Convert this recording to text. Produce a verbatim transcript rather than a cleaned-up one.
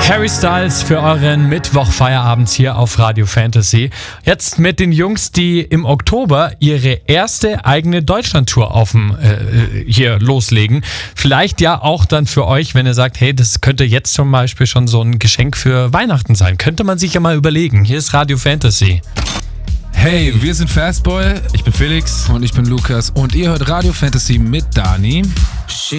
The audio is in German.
Harry Styles für euren Mittwoch-Feierabend hier auf Radio Fantasy. Jetzt mit den Jungs, die im Oktober ihre erste eigene Deutschland-Tour auf dem, äh, hier loslegen. Vielleicht ja auch dann für euch, wenn ihr sagt, hey, das könnte jetzt zum Beispiel schon so ein Geschenk für Weihnachten sein. Könnte man sich ja mal überlegen. Hier ist Radio Fantasy. Hey, wir sind Fastboy, ich bin Felix und ich bin Lukas und ihr hört Radio Fantasy mit Dani.